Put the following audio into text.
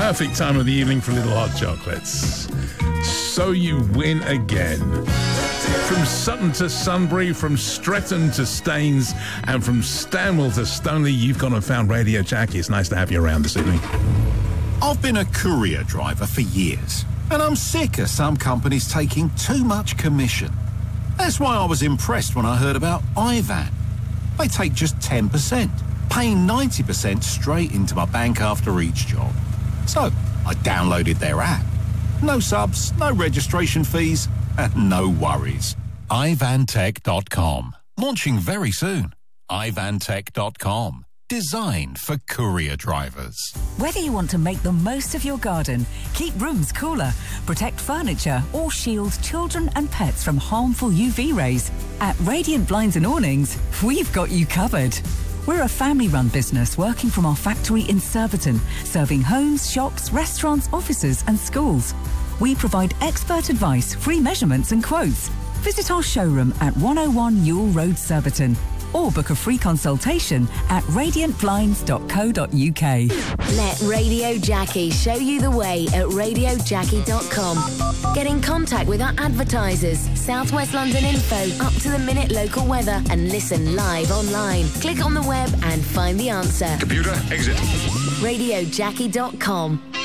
perfect time of the evening for little hot chocolates. So you win again. From Sutton to Sunbury, from Streatham to Staines, and from Stanwell to Stoneleigh, you've gone and found Radio Jackie. It's nice to have you around this evening. I've been a courier driver for years, and I'm sick of some companies taking too much commission. That's why I was impressed when I heard about Ivan. They take just 10%, paying 90% straight into my bank after each job. So I downloaded their app. No subs, no registration fees, and no worries. Ivantech.com. Launching very soon. Ivantech.com. Designed for courier drivers. Whether you want to make the most of your garden, keep rooms cooler, protect furniture, or shield children and pets from harmful UV rays, at Radiant Blinds and Awnings, we've got you covered. We're a family-run business working from our factory in Surbiton, serving homes, shops, restaurants, offices and schools. We provide expert advice, free measurements and quotes. Visit our showroom at 101 Ewell Road, Surbiton, or book a free consultation at radiantblinds.co.uk. Let Radio Jackie show you the way at radiojackie.com. Get in contact with our advertisers, South West London info, up-to-the-minute local weather, and listen live online. Click on the web and find the answer. Computer, exit. radiojackie.com.